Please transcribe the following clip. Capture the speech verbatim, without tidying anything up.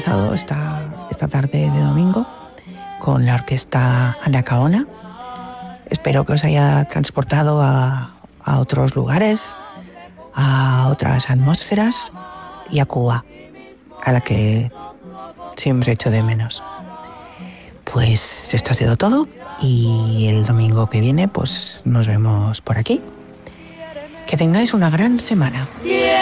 pasado esta, esta tarde de domingo con la orquesta Anacaona. Espero que os haya transportado a, a otros lugares, a otras atmósferas y a Cuba, a la que siempre echo de menos. Pues esto ha sido todo y el domingo que viene pues nos vemos por aquí. Que tengáis una gran semana.